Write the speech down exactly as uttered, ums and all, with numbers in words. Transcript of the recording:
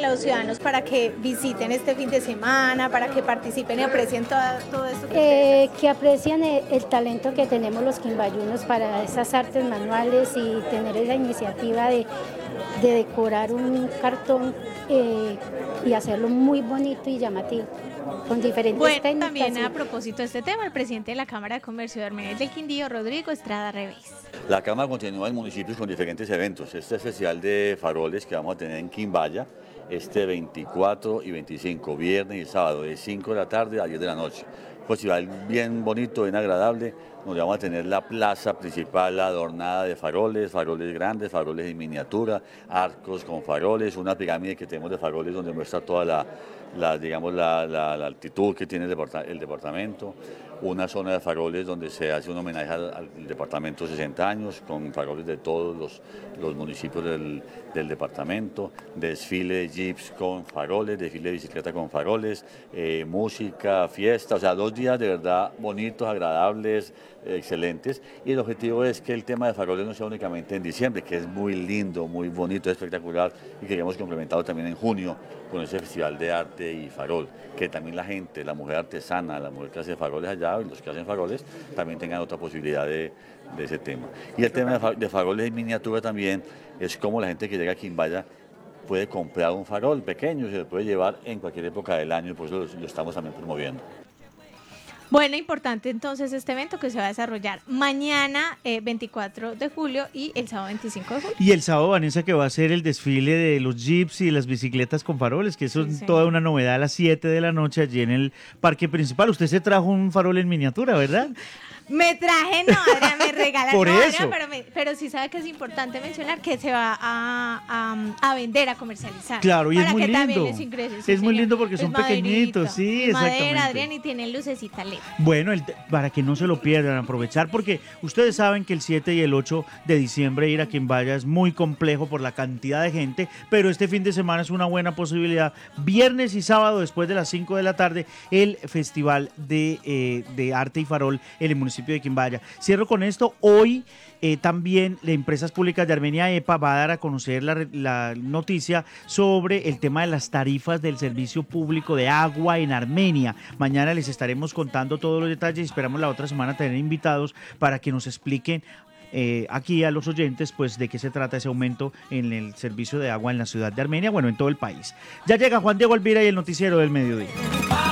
los ciudadanos para que visiten este fin de semana, para que participen y aprecien todo, todo esto? Que, eh, que aprecien el, el talento que tenemos los quimbayunos para esas artes manuales y tener esa iniciativa de, de decorar un cartón eh, y hacerlo muy bonito y llamativo, con diferentes bueno, técnicas. También y... a propósito de este tema, el presidente de la Cámara de Comercio de Armenia del Quindío, Rodrigo Estrada Revés. La Cámara continúa en municipios con diferentes eventos. Este especial de faroles que vamos a tener en Quimbaya, este veinticuatro y veinticinco, viernes y sábado, de cinco de la tarde a diez de la noche. Festival bien bonito, bien agradable, donde vamos a tener la plaza principal adornada de faroles, faroles grandes, faroles en miniatura, arcos con faroles, una pirámide que tenemos de faroles donde muestra toda la, la digamos, la, la, la altitud que tiene el, departa el departamento, una zona de faroles donde se hace un homenaje al, al departamento sesenta años, con faroles de todos los, los municipios del, del departamento, desfile de jeeps con faroles, desfile de bicicleta con faroles, eh, música, fiesta, o sea, dos días de verdad bonitos, agradables, eh, excelentes, y el objetivo es que el tema de faroles no sea únicamente en diciembre, que es muy lindo, muy bonito, espectacular, y que hemos complementado también en junio con ese festival de arte y farol, que también la gente, la mujer artesana, la mujer que hace faroles allá y los que hacen faroles también tengan otra posibilidad de, de ese tema. Y el tema de, de faroles en miniatura también es como la gente que llega a Quimbaya puede comprar un farol pequeño, se lo puede llevar en cualquier época del año, y por eso lo, lo estamos también promoviendo. Bueno, importante entonces este evento que se va a desarrollar mañana eh, veinticuatro de julio y el sábado veinticinco de julio. Y el sábado, Vanessa, que va a ser el desfile de los jeeps y las bicicletas con faroles, que eso sí, es sí. toda una novedad a las siete de la noche allí en el parque principal. Usted se trajo un farol en miniatura, ¿verdad? Me traje, no, Adrián, me regalan. Por no, eso. Adrián, pero, me, pero sí sabe que es importante mencionar que se va a, a, a vender, a comercializar. Claro, y para es muy que lindo. También les ingrese, sí, es muy señor. lindo porque son es pequeñitos, sí, es exactamente. Madera, Adrián, y tienen lucecita L E D. Bueno, el, para que no se lo pierdan, aprovechar, porque ustedes saben que el siete y el ocho de diciembre ir a Quimbaya es muy complejo por la cantidad de gente, pero este fin de semana es una buena posibilidad. Viernes y sábado, después de las cinco de la tarde, el Festival de, eh, de Arte y Farol en el municipio de Quimbaya. Cierro con esto. Hoy eh, también las Empresas Públicas de Armenia, E P A, va a dar a conocer la, la noticia sobre el tema de las tarifas del servicio público de agua en Armenia. Mañana les estaremos contando todos los detalles y esperamos la otra semana tener invitados para que nos expliquen eh, aquí a los oyentes pues de qué se trata ese aumento en el servicio de agua en la ciudad de Armenia, bueno, en todo el país. Ya llega Juan Diego Alvira y el noticiero del mediodía.